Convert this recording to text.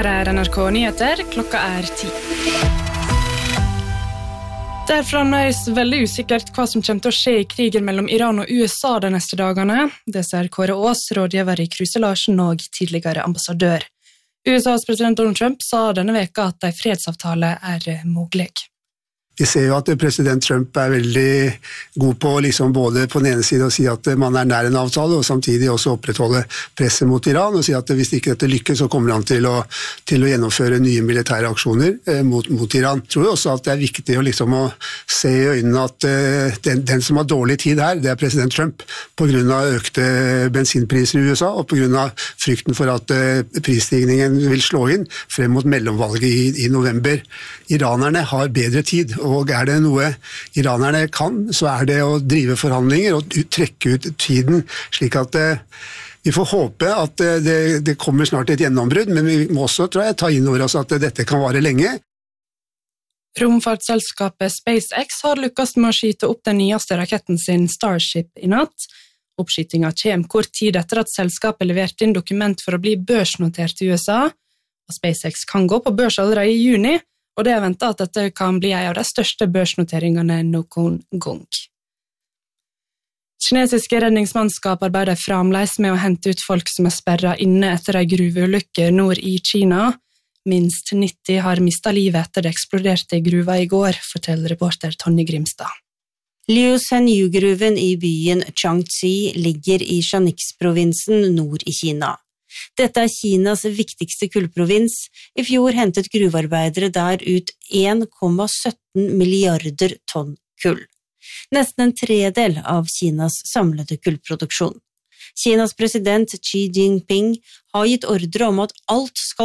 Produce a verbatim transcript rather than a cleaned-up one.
Her er N R K Nyheter, klokka er ti. Det er fremdeles veldig usikkert hva som kommer til å skje i krigen mellom Iran og U S A de neste dagene. Det ser Kåre Aas, rådgiver i Kruse-Larsen og tidligere ambassadør. U S A's president Donald Trump sa denne veka at en fredsavtale er mulig. Vi ser jo at president Trump er veldig god på liksom både på den ene siden å si at man er nær en avtale, og samtidig også opprettholde presset mot Iran, og si at hvis ikke dette lykkes, så kommer han til å, til å gjennomføre nye militære aksjoner eh, mot, mot Iran. Jeg tror også at det er viktig å, liksom, å se i øynene at eh, den, den som har dårlig tid her, det er president Trump, på grunn av økte bensinpriser i U S A, og på grunn av frykten for at eh, prisstigningen vil slå inn frem mot mellomvalget i, i november. Iranerne har bedre tid, og er det noe iranerne kan, så er det å drive forhandlinger og trekke ut tiden, slik at eh, vi får håpe at eh, det, det kommer snart et gjennombrudd, men vi må også, tror jeg, ta inn over oss at eh, dette kan vare lenge. Romfartsselskapet SpaceX har lykkes med å skyte opp den nyeste raketten sin Starship i natt. Oppskytingen kommer kort tid etter at selskapet leverte inn dokument for å bli børsnotert i U S A, og SpaceX kan gå på børs allerede i juni, og det er ventet at dette kan bli en av de største børsnoteringene noen gang. Kinesiske redningsmannskap arbeider fremdeles med å hente ut folk som er sperret inne etter en gruveulykke nord i Kina. Minst nitti har mistet livet etter det eksploderte i gruva i går, forteller reporter Tonje Grimstad. Liu Shenyu-gruven i byen Changxi ligger i Shanxi-provinsen nord i Kina. Dette er Kinas viktigste kullprovins. I fjor hentet gruvearbeidere der ut en komma sytten milliarder tonn kull. Nesten en tredel av Kinas samlede kullproduksjon. Kinas president Xi Jinping har gitt ordre om at alt skal